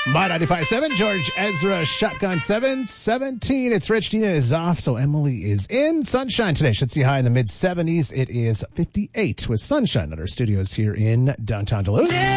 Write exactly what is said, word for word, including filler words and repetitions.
My ninety-five point seven, George Ezra, Shotgun seven seventeen. It's Rich. Tina is off, so Emily is in. Sunshine today. Should see high in the mid seventies. It is fifty-eight with sunshine at our studios here in downtown Duluth.